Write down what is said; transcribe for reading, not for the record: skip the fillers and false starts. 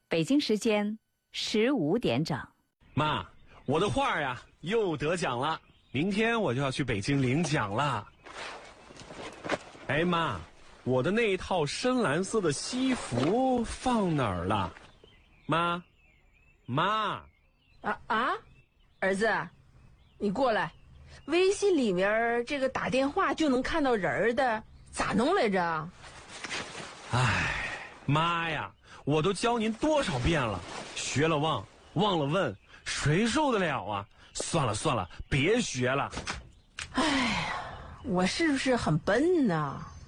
北京时间15点整。 妈，我的画呀又得奖了，明天我就要去北京领奖了。哎妈，我的那一套深蓝色的西服放哪儿了？妈， 儿子，你过来，微信里面这个打电话就能看到人的，咋弄来着？ 哎，妈呀，我都教您多少遍了，学了忘，忘了问，谁受得了啊？算了，别学了。 哎呀，我是不是很笨呢？